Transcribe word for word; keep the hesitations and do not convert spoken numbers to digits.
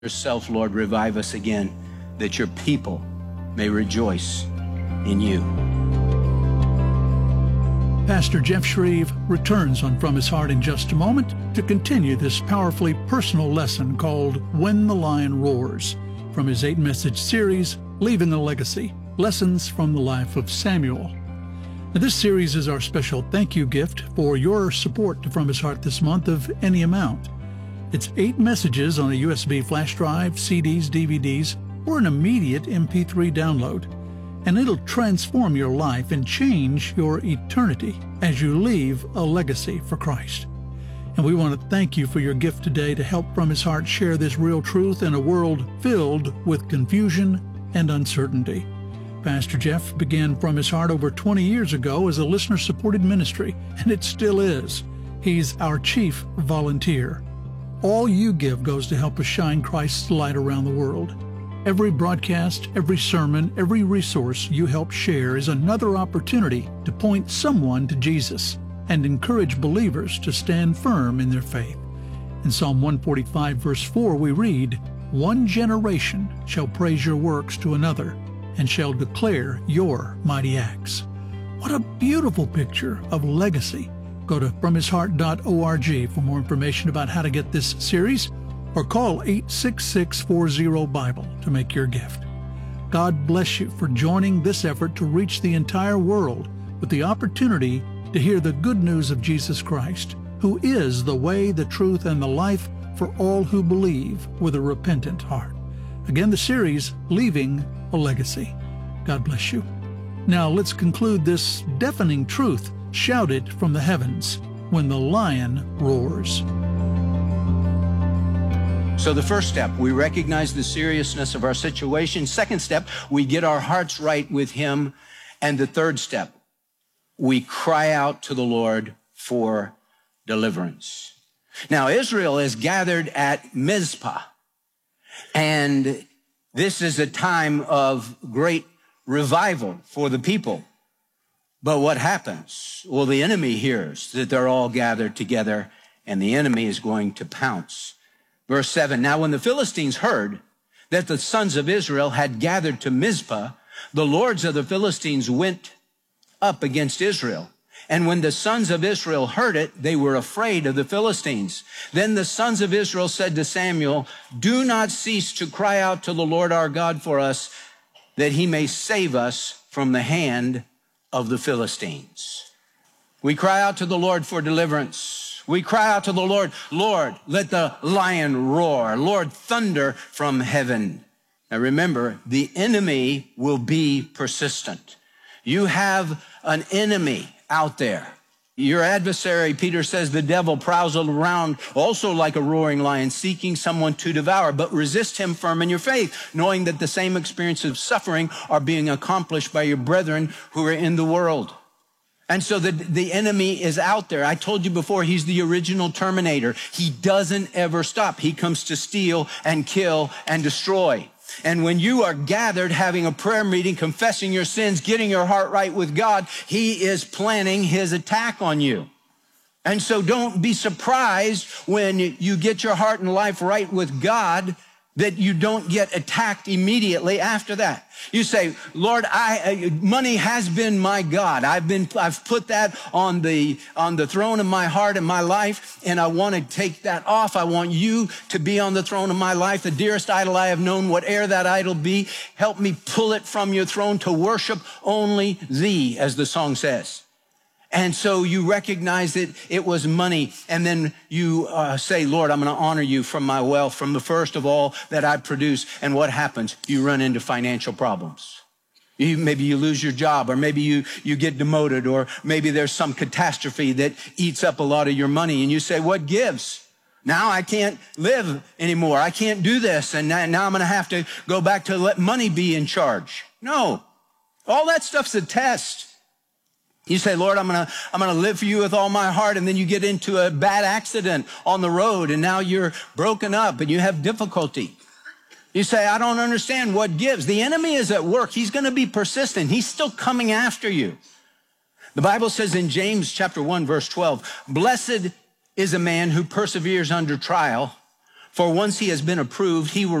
yourself, Lord, revive us again, that your people may rejoice in you. Pastor Jeff Shreve returns on From His Heart in just a moment to continue this powerfully personal lesson called When the Lion Roars, from his eight-message series, Leaving a Legacy, Lessons from the Life of Samuel. Now, this series is our special thank you gift for your support to From His Heart this month of any amount. It's eight messages on a U S B flash drive, C Ds, D V Ds, or an immediate M P three download. And it'll transform your life and change your eternity as you leave a legacy for Christ. And we want to thank you for your gift today to help From His Heart share this real truth in a world filled with confusion and uncertainty. Pastor Jeff began From His Heart over twenty years ago as a listener-supported ministry, and it still is. He's our chief volunteer. All you give goes to help us shine Christ's light around the world. Every broadcast, every sermon, every resource you help share is another opportunity to point someone to Jesus and encourage believers to stand firm in their faith. In Psalm one forty-five, verse four, we read, "One generation shall praise your works to another and shall declare your mighty acts." What a beautiful picture of legacy. Go to from his heart dot org for more information about how to get this series, or call eight six six, four zero, Bible to make your gift. God bless you for joining this effort to reach the entire world with the opportunity to hear the good news of Jesus Christ, who is the way, the truth, and the life for all who believe with a repentant heart. Again, the series, Leaving a Legacy. God bless you. Now let's conclude this deafening truth shouted from the heavens when the lion roars. So the first step, we recognize the seriousness of our situation. Second step, we get our hearts right with Him. And the third step, we cry out to the Lord for deliverance. Now, Israel is gathered at Mizpah, and this is a time of great revival for the people. But what happens? Well, the enemy hears that they're all gathered together, and the enemy is going to pounce. Verse seven, "Now when the Philistines heard that the sons of Israel had gathered to Mizpah, the lords of the Philistines went up against Israel. And when the sons of Israel heard it, they were afraid of the Philistines. Then the sons of Israel said to Samuel, 'Do not cease to cry out to the Lord our God for us, that he may save us from the hand of the Philistines.'" We cry out to the Lord for deliverance. We cry out to the Lord, "Lord, let the lion roar. Lord, thunder from heaven." Now remember, the enemy will be persistent. You have an enemy out there. Your adversary, Peter says, the devil prowls around also like a roaring lion, seeking someone to devour. But resist him firm in your faith, knowing that the same experience of suffering are being accomplished by your brethren who are in the world. And so the, the enemy is out there. I told you before, he's the original terminator. He doesn't ever stop. He comes to steal and kill and destroy. And when you are gathered, having a prayer meeting, confessing your sins, getting your heart right with God, he is planning his attack on you. And so don't be surprised when you get your heart and life right with God that you don't get attacked immediately after that. You say, "Lord, I, money has been my God. I've been, I've put that on the, on the throne of my heart and my life, and I want to take that off. I want you to be on the throne of my life, the dearest idol I have known, whate'er that idol be. Help me pull it from your throne to worship only thee," as the song says. And so you recognize that it was money, and then you uh, say, "Lord, I'm going to honor you from my wealth, from the first of all that I produce." And what happens? You run into financial problems. You, maybe you lose your job, or maybe you, you get demoted, or maybe there's some catastrophe that eats up a lot of your money, and you say, "What gives? Now I can't live anymore. I can't do this, and now I'm going to have to go back to let money be in charge." No, all that stuff's a test. You say, "Lord, I'm going to, I'm going to live for you with all my heart." And then you get into a bad accident on the road, and now you're broken up and you have difficulty. You say, "I don't understand what gives." The enemy is at work. He's going to be persistent. He's still coming after you. The Bible says in James chapter one, verse twelve, "Blessed is a man who perseveres under trial, For once he has been approved, he will